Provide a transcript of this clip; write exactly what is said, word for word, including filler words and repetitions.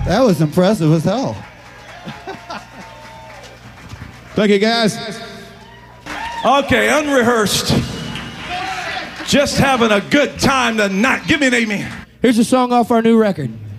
That was impressive as hell. Thank you, guys. Okay, unrehearsed. Just having a good time tonight. Give me an amen. Here's a song off our new record.